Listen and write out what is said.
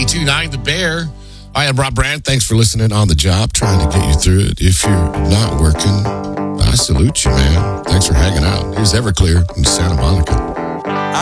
92.9 The Bear. I am Rob Brandt. Thanks for listening on the job, trying to get you through it. If you're not working, I salute you, man. Thanks for hanging out. Here's Everclear in Santa Monica.